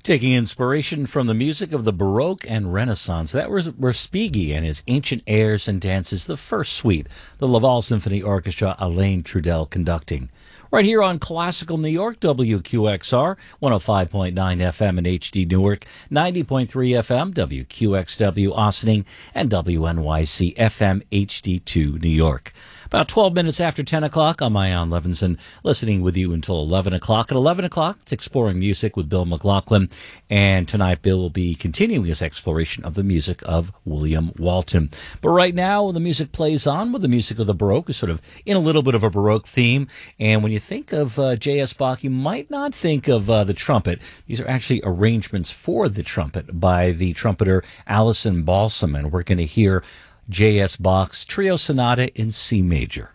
Taking inspiration from the music of the Baroque and Renaissance, that was Respighi and his Ancient Airs and Dances, the first suite, the Laval Symphony Orchestra, Alain Trudel conducting. Right here on Classical New York, WQXR, 105.9 FM in HD Newark, 90.3 FM, WQXW Ossining, and WNYC FM HD2 New York. About 12 minutes after 10 o'clock, I'm Ian Levinson, listening with you until 11 o'clock. At 11 o'clock, it's Exploring Music with Bill McLaughlin, and tonight Bill will be continuing his exploration of the music of William Walton. But right now, the music plays on with the music of the Baroque, is sort of in a little bit of a Baroque theme, and when you think of J.S. Bach, you might not think of the trumpet. These are actually arrangements for the trumpet by the trumpeter Alison Balsam, and we're going to hear J.S. Bach's Trio Sonata in C major.